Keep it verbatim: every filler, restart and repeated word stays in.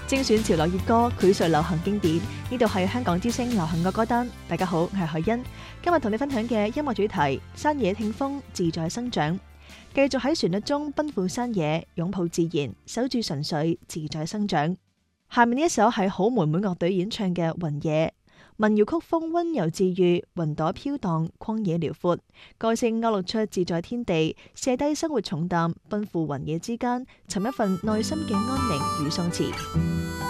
精選潮流熱歌，繪述流行經典。呢度係香港之聲流行嘅歌單。大家好，我係海欣。今日同你分享嘅音樂主題：山野聽風，自在生長。繼續喺旋律中奔赴山野，擁抱自然，守住純粹，自在生長。下面呢一首係好妹妹樂隊演唱嘅《雲野》，民謠曲風溫柔治愈，雲朵飄蕩，曠野遼闊，個性勾勒出自在天地，卸低生活重擔，奔赴雲野之間，尋一份內心嘅安寧與鬆弛。